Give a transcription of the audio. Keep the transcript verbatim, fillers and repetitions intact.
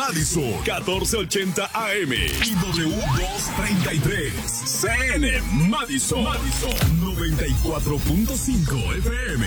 Madison, catorce ochenta A M y W doscientos treinta y tres. C N Madison, Madison noventa y cuatro punto cinco F M.